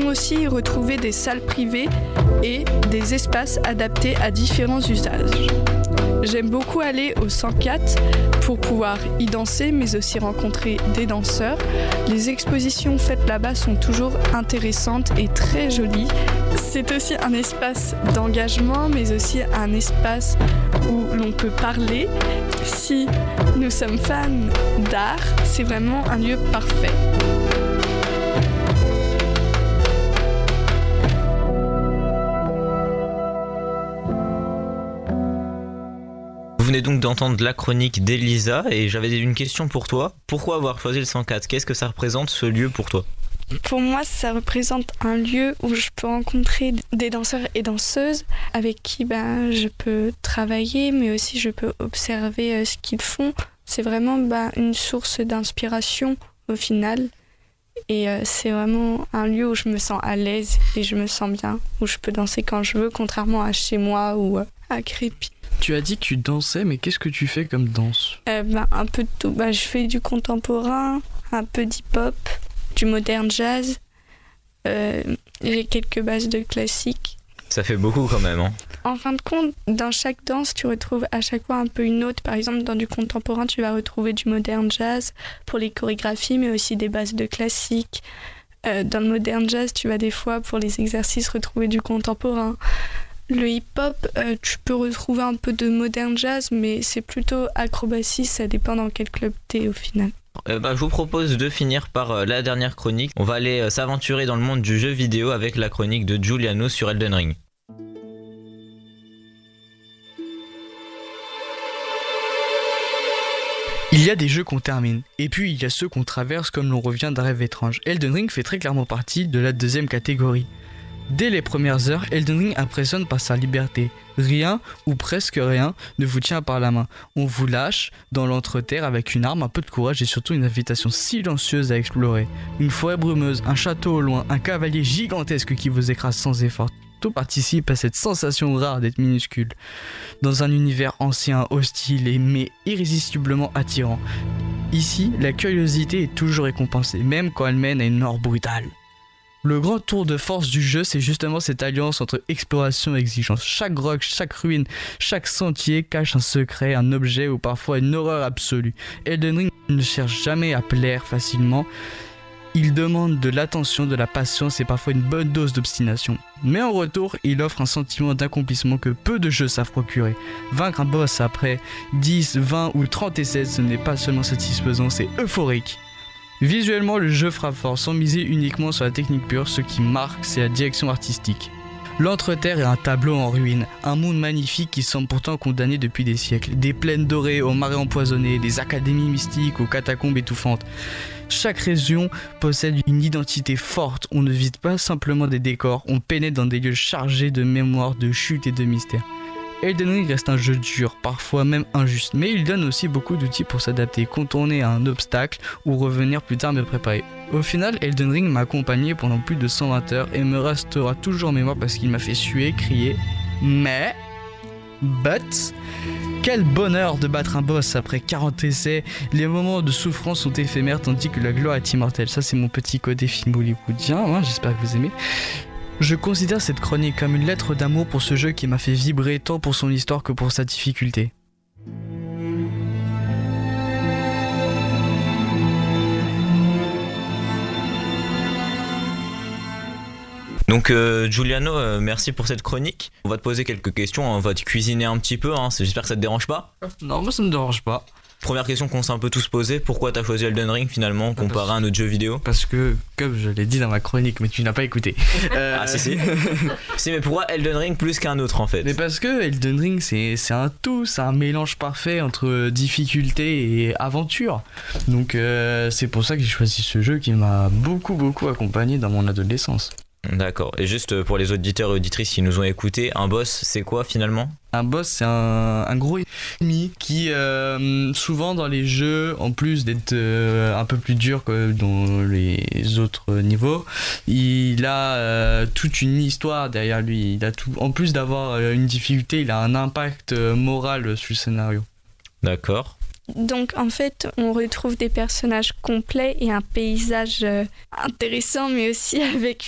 aussi y retrouver des salles privées et des espaces adaptés à différents usages. J'aime beaucoup aller au 104 pour pouvoir y danser, mais aussi rencontrer des danseurs. Les expositions faites là-bas sont toujours intéressantes et très jolies. C'est aussi un espace d'engagement, mais aussi un espace où l'on peut parler. Si nous sommes fans d'art, c'est vraiment un lieu parfait. Vous venez donc d'entendre la chronique d'Elisa et j'avais une question pour toi. Pourquoi avoir choisi le 104 ? Qu'est-ce que ça représente ce lieu pour toi ? Pour moi, ça représente un lieu où je peux rencontrer des danseurs et danseuses avec qui je peux travailler, mais aussi je peux observer ce qu'ils font. C'est vraiment une source d'inspiration au final. Et c'est vraiment un lieu où je me sens à l'aise et je me sens bien, où je peux danser quand je veux, contrairement à chez moi ou à Crépy. Tu as dit que tu dansais, mais qu'est-ce que tu fais comme danse ? Un peu de tout. Je fais du contemporain, un peu d'hip-hop, du modern jazz. J'ai quelques bases de classique. Ça fait beaucoup quand même, hein. En fin de compte, dans chaque danse, tu retrouves à chaque fois un peu une autre. Par exemple, dans du contemporain, tu vas retrouver du modern jazz pour les chorégraphies, mais aussi des bases de classique. Dans le modern jazz, tu vas des fois, pour les exercices, retrouver du contemporain. Le hip-hop, tu peux retrouver un peu de modern jazz, mais c'est plutôt acrobatie, ça dépend dans quel club t'es au final. Je vous propose de finir par la dernière chronique. On va aller s'aventurer dans le monde du jeu vidéo avec la chronique de Giuliano sur Elden Ring. Il y a des jeux qu'on termine, et puis il y a ceux qu'on traverse comme l'on revient d'un rêve étrange. Elden Ring fait très clairement partie de la deuxième catégorie. Dès les premières heures, Elden Ring impressionne par sa liberté. Rien, ou presque rien, ne vous tient par la main. On vous lâche dans l'entreterre avec une arme, un peu de courage et surtout une invitation silencieuse à explorer. Une forêt brumeuse, un château au loin, un cavalier gigantesque qui vous écrase sans effort. Tout participe à cette sensation rare d'être minuscule. Dans un univers ancien, hostile mais irrésistiblement attirant. Ici, la curiosité est toujours récompensée, même quand elle mène à une mort brutale. Le grand tour de force du jeu, c'est justement cette alliance entre exploration et exigence. Chaque roc, chaque ruine, chaque sentier cache un secret, un objet ou parfois une horreur absolue. Elden Ring ne cherche jamais à plaire facilement. Il demande de l'attention, de la patience et parfois une bonne dose d'obstination. Mais en retour, il offre un sentiment d'accomplissement que peu de jeux savent procurer. Vaincre un boss après 10, 20 ou 30 essais, ce n'est pas seulement satisfaisant, c'est euphorique. Visuellement, le jeu frappe fort, sans miser uniquement sur la technique pure, ce qui marque, c'est la direction artistique. L'Entreterre est un tableau en ruine, un monde magnifique qui semble pourtant condamné depuis des siècles. Des plaines dorées aux marais empoisonnés, des académies mystiques aux catacombes étouffantes. Chaque région possède une identité forte, on ne visite pas simplement des décors, on pénètre dans des lieux chargés de mémoire, de chute et de mystère. Elden Ring reste un jeu dur, parfois même injuste, mais il donne aussi beaucoup d'outils pour s'adapter, contourner un obstacle ou revenir plus tard me préparer. Au final, Elden Ring m'a accompagné pendant plus de 120 heures et me restera toujours en mémoire parce qu'il m'a fait suer, crier, quel bonheur de battre un boss après 40 essais, les moments de souffrance sont éphémères tandis que la gloire est immortelle. Ça c'est mon petit côté film hollywoodien, j'espère que vous aimez. Je considère cette chronique comme une lettre d'amour pour ce jeu qui m'a fait vibrer tant pour son histoire que pour sa difficulté. Donc Giuliano, merci pour cette chronique. On va te poser quelques questions, on va te cuisiner un petit peu, j'espère que ça te dérange pas. Non, moi ça me dérange pas. Première question qu'on s'est un peu tous posée, pourquoi t'as choisi Elden Ring finalement comparé à un autre jeu vidéo ? Parce que, comme je l'ai dit dans ma chronique, mais tu n'as pas écouté. Ah si. Si, mais pourquoi Elden Ring plus qu'un autre en fait ? Mais parce que Elden Ring c'est un tout, c'est un mélange parfait entre difficulté et aventure. Donc c'est pour ça que j'ai choisi ce jeu qui m'a beaucoup accompagné dans mon adolescence. D'accord, et juste pour les auditeurs et auditrices qui nous ont écoutés, un boss c'est quoi finalement ? Un boss c'est un gros ennemi qui souvent dans les jeux, en plus d'être un peu plus dur que dans les autres niveaux, il a toute une histoire derrière lui, il a tout, en plus d'avoir une difficulté, il a un impact moral sur le scénario. D'accord. Donc en fait, on retrouve des personnages complets et un paysage intéressant, mais aussi avec